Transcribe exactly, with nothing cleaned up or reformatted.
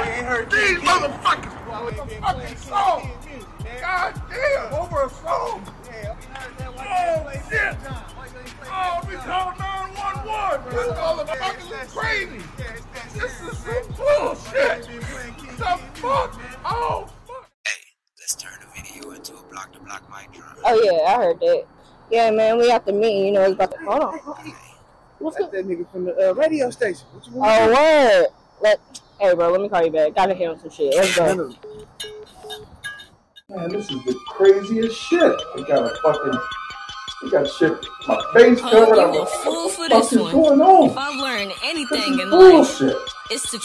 These motherfuckers over a fucking song. God damn, over a song. Oh shit. Oh, we called nine one one. This motherfuckers is crazy. This is some bullshit. The fuck? Oh fuck. Hey, let's turn the video into a block to block mic drop. Oh yeah, I heard that. Yeah, man, we got the meeting. You know, it's about to. Hold on. What's That's that nigga from the uh, radio station. What you want? Oh, word. Let, hey, bro, let me call you back. Gotta hear some shit. Let's go. Man, this is the craziest shit. We got a fucking, we got shit, my face covered. Oh, I'm you a a fool for what this is one. going on? If I've learned This anything is in life, bullshit. it's to